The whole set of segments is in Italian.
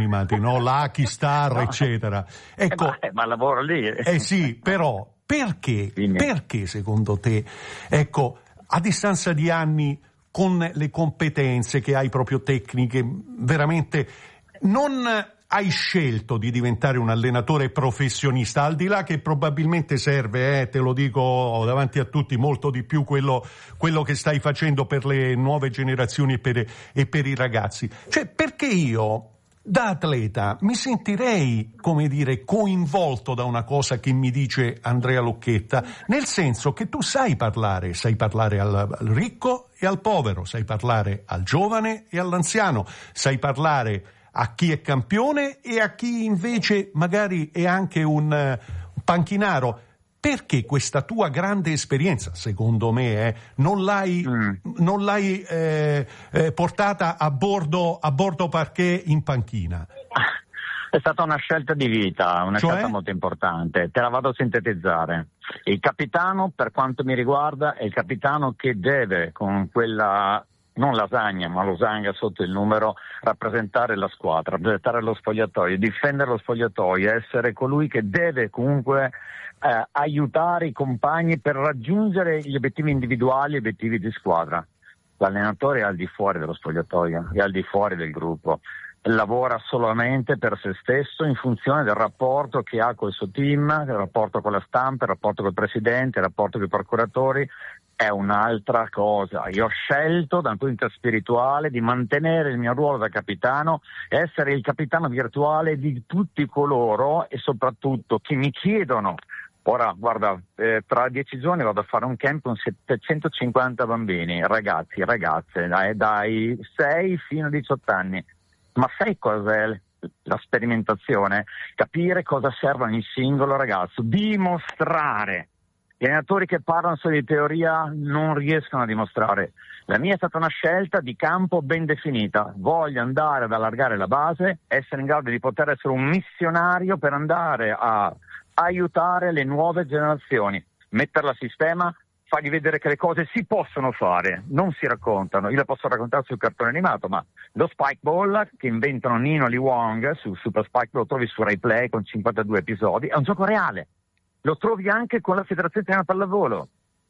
animati, no? Lucky Star, no, eccetera. Ecco, ma lavoro lì. Sì, però perché secondo te, ecco, a distanza di anni, con le competenze che hai proprio tecniche, veramente non hai scelto di diventare un allenatore professionista, al di là che probabilmente serve, te lo dico davanti a tutti, molto di più quello che stai facendo per le nuove generazioni e per i ragazzi. Cioè, perché io da atleta mi sentirei, come dire, coinvolto da una cosa che mi dice Andrea Lucchetta, nel senso che tu sai parlare al ricco e al povero, sai parlare al giovane e all'anziano, sai parlare a chi è campione e a chi invece magari è anche un panchinaro. Perché questa tua grande esperienza, secondo me, non l'hai portata a bordo parquet in panchina? È stata una scelta di vita, scelta molto importante. Te la vado a sintetizzare. Il capitano, per quanto mi riguarda, è il capitano che deve, con quella non lasagna, ma losanga sotto il numero, rappresentare la squadra, rappresentare lo spogliatoio, difendere lo spogliatoio, essere colui che deve comunque aiutare i compagni per raggiungere gli obiettivi individuali e gli obiettivi di squadra. L'allenatore è al di fuori dello spogliatoio, è al di fuori del gruppo, lavora solamente per se stesso in funzione del rapporto che ha col suo team, il rapporto con la stampa, il rapporto col presidente, il rapporto con i procuratori. È un'altra cosa. Io ho scelto dal punto di vista spirituale di mantenere il mio ruolo da capitano, essere il capitano virtuale di tutti coloro e soprattutto chi mi chiedono. Ora, guarda, tra 10 giorni vado a fare un camp con 750 bambini, ragazzi e ragazze, dai 6 fino a 18 anni. Ma sai cos'è la sperimentazione? Capire cosa serve a ogni singolo ragazzo, dimostrare. Gli allenatori che parlano solo di teoria non riescono a dimostrare. La mia è stata una scelta di campo ben definita. Voglio andare ad allargare la base, essere in grado di poter essere un missionario per andare a aiutare le nuove generazioni, metterla a sistema, fargli vedere che le cose si possono fare, non si raccontano. Io le posso raccontare sul cartone animato, ma lo Spike Ball che inventano Nino Lee Wong su Super Spike Ball, lo trovi su Rai Play con 52 episodi, è un gioco reale. Lo trovi anche con la Federazione Italiana Pallavolo.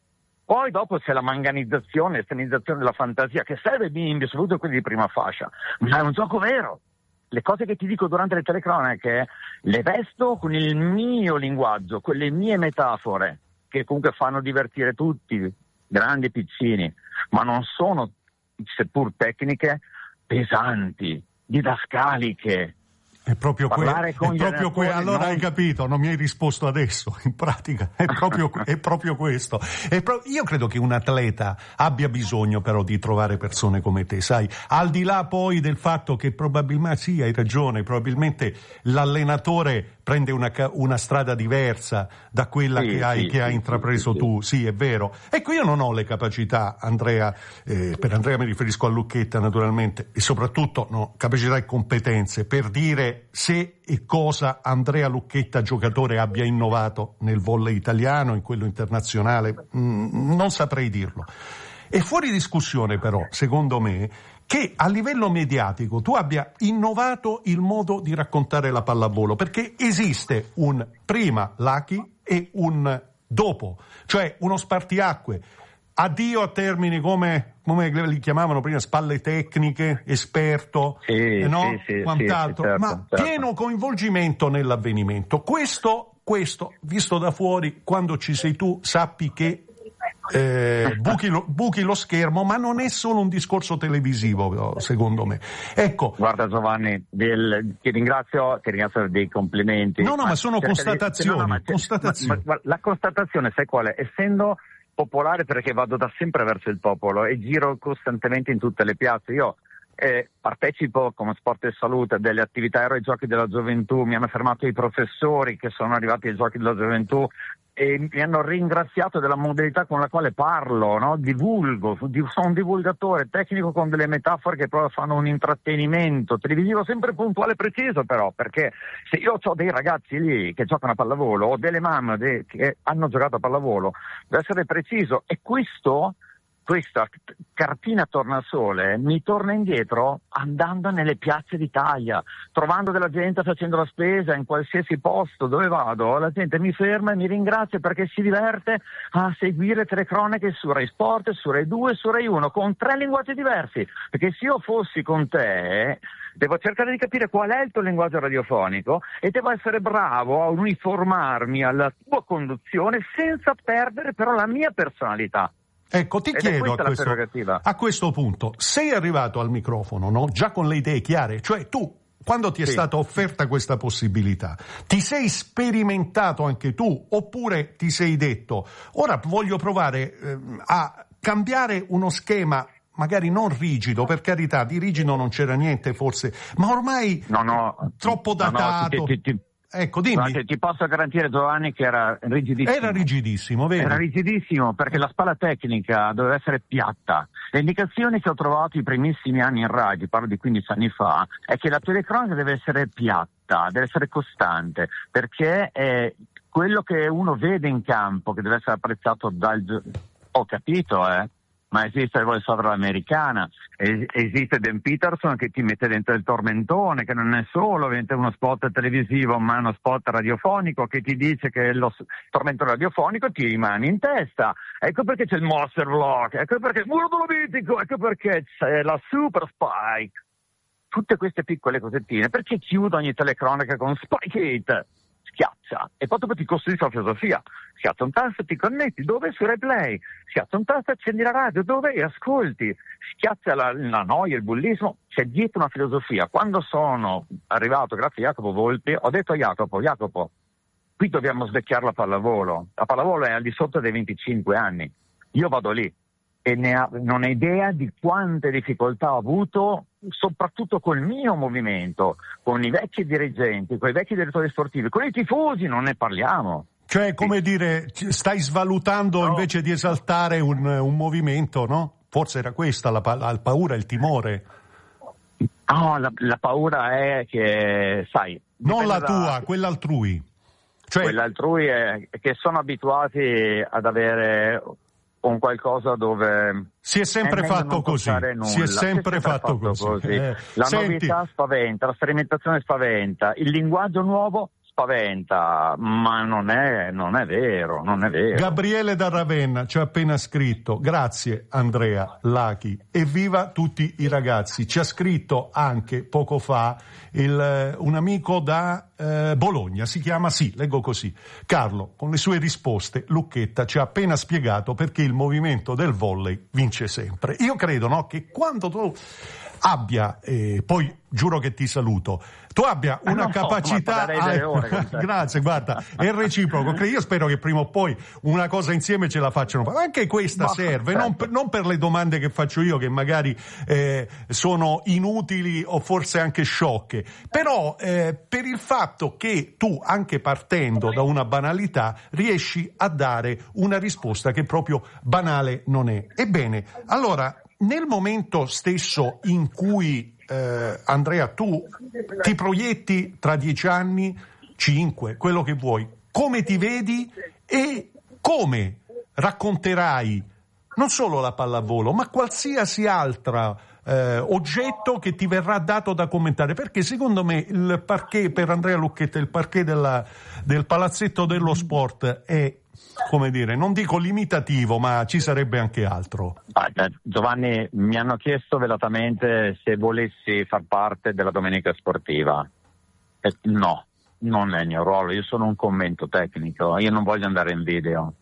Poi dopo c'è la manganizzazione, l'estremizzazione della fantasia, che serve ai bimbi, soprattutto quelli di prima fascia, ma è un gioco vero. Le cose che ti dico durante le telecronache le vesto con il mio linguaggio, con le mie metafore, che comunque fanno divertire tutti, grandi e piccini, ma non sono, seppur tecniche, pesanti, didascaliche. È proprio allora hai capito, non mi hai risposto adesso, in pratica è proprio questo. Io credo che un atleta abbia bisogno però di trovare persone come te, sai, al di là poi del fatto che probabilmente, sì, hai ragione, probabilmente l'allenatore prende una strada diversa da quella che hai intrapreso tu, sì, è vero. Ecco, io non ho le capacità, Andrea, per Andrea mi riferisco a Lucchetta naturalmente, e soprattutto capacità e competenze per dire se e cosa Andrea Lucchetta, giocatore, abbia innovato nel volley italiano, in quello internazionale, non saprei dirlo. È fuori discussione però, secondo me, che a livello mediatico tu abbia innovato il modo di raccontare la pallavolo, perché esiste un prima Lucky e un dopo, cioè uno spartiacque. Addio a termini come li chiamavano prima, spalle tecniche, esperto, quant'altro, certo, ma certo. Pieno coinvolgimento nell'avvenimento. Questo, visto da fuori, quando ci sei tu, sappi che buchi lo schermo, ma non è solo un discorso televisivo, secondo me. Ecco. Guarda Giovanni, ti ringrazio dei complimenti. No, ma sono constatazioni. La constatazione, sai qual è? Essendo popolare, perché vado da sempre verso il popolo e giro costantemente in tutte le piazze. Io partecipo come Sport e Salute a delle attività, ero ai Giochi della Gioventù, mi hanno fermato i professori che sono arrivati ai Giochi della Gioventù e mi hanno ringraziato della modalità con la quale parlo, no? Divulgo, sono un divulgatore tecnico con delle metafore che poi fanno un intrattenimento televisivo sempre puntuale e preciso, però, perché se io ho dei ragazzi lì che giocano a pallavolo o delle mamme che hanno giocato a pallavolo, deve essere preciso, e questo questa cartina tornasole mi torna indietro andando nelle piazze d'Italia, trovando della gente facendo la spesa in qualsiasi posto dove vado, la gente mi ferma e mi ringrazia perché si diverte a seguire telecronache su Rai Sport, su Rai 2, su Rai 1 con 3 linguaggi diversi, perché se io fossi con te devo cercare di capire qual è il tuo linguaggio radiofonico e devo essere bravo a uniformarmi alla tua conduzione senza perdere però la mia personalità. Ecco, ti chiedo a questo punto, sei arrivato al microfono, no? Già con le idee chiare, cioè tu, quando ti è stata offerta questa possibilità, ti sei sperimentato anche tu, oppure ti sei detto, ora voglio provare a cambiare uno schema, magari non rigido, per carità, di rigido non c'era niente forse, ma ormai troppo datato. Ecco, dimmi. Guarda, ti posso garantire, Giovanni, che era rigidissimo. Era rigidissimo, vero? Era rigidissimo perché la spalla tecnica doveva essere piatta. Le indicazioni che ho trovato i primissimi anni in radio, parlo di 15 anni fa, è che la telecronaca deve essere piatta, deve essere costante, perché è quello che uno vede in campo che deve essere apprezzato Ho capito, ma esiste il voice over americana, esiste Dan Peterson che ti mette dentro il tormentone, che non è solo uno spot televisivo ma uno spot radiofonico che ti dice che lo tormentone radiofonico ti rimane in testa. Ecco perché c'è il Monster Block, ecco perché il muro dolomitico, ecco perché c'è la Super Spike. Tutte queste piccole cosettine, perché chiudo ogni telecronaca con Spike It? Schiaccia e poi dopo ti costruisci la filosofia, schiaccia un tasto e ti connetti, dove? Su Replay, schiaccia un tasto e accendi la radio, dove? E ascolti, schiaccia la noia, il bullismo, c'è dietro una filosofia. Quando sono arrivato, grazie a Jacopo Volpi, ho detto a Jacopo, qui dobbiamo svecchiare la pallavolo è al di sotto dei 25 anni, io vado lì e non hai idea di quante difficoltà ho avuto, soprattutto col mio movimento, con i vecchi dirigenti, con i vecchi direttori sportivi, con i tifosi non ne parliamo. Cioè, come dire, stai svalutando invece di esaltare un movimento, no? Forse era questa la paura, il timore. No, la paura è che, sai... Non la tua, quella altrui. Cioè, quella altrui è che sono abituati ad avere... con qualcosa dove si è sempre fatto così. Si è sempre fatto così. La novità spaventa, la sperimentazione spaventa, il linguaggio nuovo spaventa, ma non è vero. Gabriele da Ravenna ci ha appena scritto: grazie Andrea Lachi, evviva tutti i ragazzi. Ci ha scritto anche poco fa un amico da Bologna, si chiama, leggo così: Carlo, con le sue risposte Lucchetta ci ha appena spiegato perché il movimento del volley vince sempre. Io credo, no, che quando tu abbia, poi giuro che ti saluto, tu abbia una capacità grazie, guarda, è reciproco. Io spero che prima o poi una cosa insieme ce la facciano fare. Anche questa serve, non per le domande che faccio io, che magari sono inutili o forse anche sciocche, però per il fatto che tu, anche partendo da una banalità, riesci a dare una risposta che proprio banale non è. Ebbene, allora, nel momento stesso in cui Andrea, tu ti proietti tra 10 anni, 5, quello che vuoi, come ti vedi e come racconterai non solo la pallavolo, ma qualsiasi altra oggetto che ti verrà dato da commentare, perché secondo me il parquet per Andrea Lucchetta, il parquet del Palazzetto dello Sport è, come dire, non dico limitativo, ma ci sarebbe anche altro. Giovanni, mi hanno chiesto velatamente se volessi far parte della Domenica Sportiva. No, non è il mio ruolo, io sono un commento tecnico, io non voglio andare in video.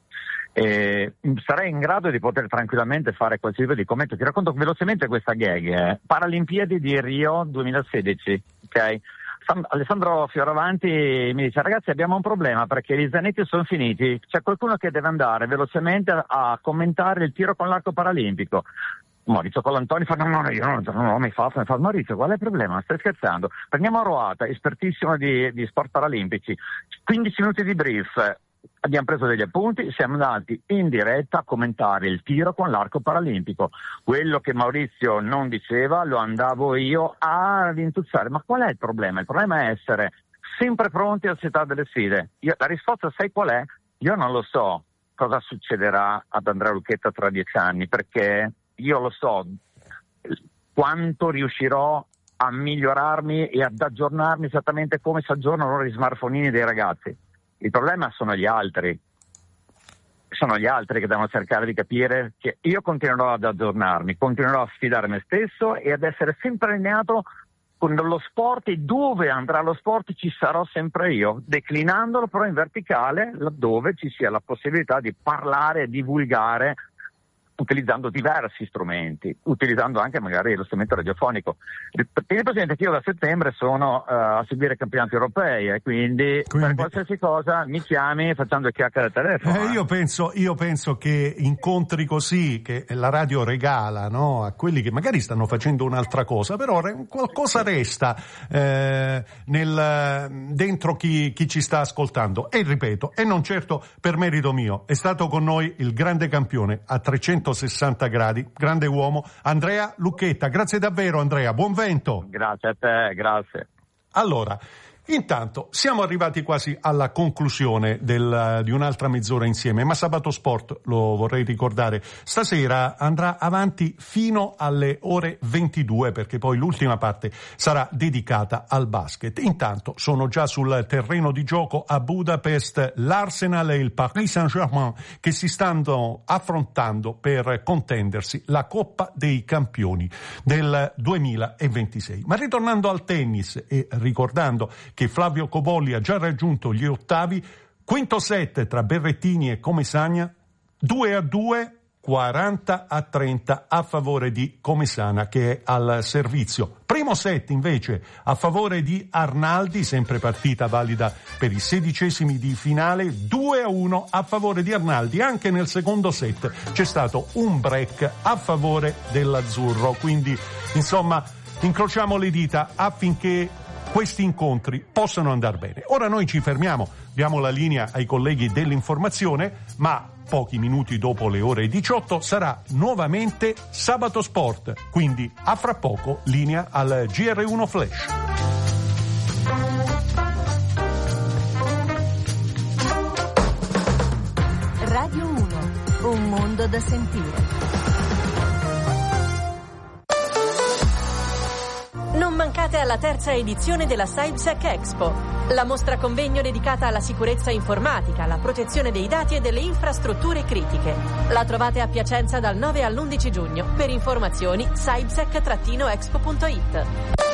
Sarei in grado di poter tranquillamente fare qualsiasi tipo di commento. Ti racconto velocemente questa gag. Paralimpiadi di Rio 2016, ok? Alessandro Fioravanti mi dice: ragazzi, abbiamo un problema perché gli zanetti sono finiti, c'è qualcuno che deve andare velocemente a commentare il tiro con l'arco paralimpico. Maurizio Colantoni fa: no, io non mi fa. Maurizio, qual è il problema? Stai scherzando? Prendiamo Roata, espertissimo di sport paralimpici, 15 minuti di brief. Abbiamo preso degli appunti, siamo andati in diretta a commentare il tiro con l'arco paralimpico. Quello che Maurizio non diceva lo andavo io a rintuzzare. Ma qual è il problema? Il problema è essere sempre pronti a accettare delle sfide. La risposta sai qual è? Io non lo so. cosa succederà ad Andrea Lucchetta tra 10 anni, perché io lo so quanto riuscirò a migliorarmi e ad aggiornarmi esattamente come si aggiornano gli smartphone dei ragazzi. Il problema sono gli altri che devono cercare di capire che io continuerò ad aggiornarmi, continuerò a sfidare me stesso e ad essere sempre allineato con lo sport, e dove andrà lo sport ci sarò sempre io, declinandolo però in verticale laddove ci sia la possibilità di parlare e divulgare utilizzando diversi strumenti, utilizzando anche magari lo strumento radiofonico. Tieni presente che io da settembre sono a seguire campionati europei e quindi per qualsiasi cosa mi chiami facendo chiacchiere al telefono. Io penso che incontri così, che la radio regala, no, a quelli che magari stanno facendo un'altra cosa, però qualcosa resta dentro chi ci sta ascoltando. E ripeto, e non certo per merito mio, è stato con noi il grande campione a 360 gradi, grande uomo, Andrea Lucchetta. Grazie davvero, Andrea, buon vento. Grazie a te, grazie. Allora, intanto siamo arrivati quasi alla conclusione di un'altra mezz'ora insieme, ma Sabato Sport, lo vorrei ricordare, stasera andrà avanti fino alle ore 22, perché poi l'ultima parte sarà dedicata al basket. Intanto sono già sul terreno di gioco a Budapest l'Arsenal e il Paris Saint-Germain, che si stanno affrontando per contendersi la Coppa dei Campioni del 2026. Ma ritornando al tennis e ricordando che Flavio Cobolli ha già raggiunto gli ottavi, quinto set tra Berrettini e Comesaña, 2-2, 40-30 a favore di Comesaña, che è al servizio. Primo set invece a favore di Arnaldi, sempre partita valida per i 16esimi di finale, 2-1 a favore di Arnaldi. Anche nel secondo set c'è stato un break a favore dell'azzurro, quindi insomma incrociamo le dita affinché questi incontri possano andare bene. Ora noi ci fermiamo, diamo la linea ai colleghi dell'informazione, ma pochi minuti dopo le ore 18 sarà nuovamente Sabato Sport, quindi a fra poco linea al GR1 Flash. Radio 1, un mondo da sentire. Non mancate alla terza edizione della SciSec Expo, la mostra convegno dedicata alla sicurezza informatica, alla protezione dei dati e delle infrastrutture critiche. La trovate a Piacenza dal 9 all'11 giugno. Per informazioni SciSec-expo.it.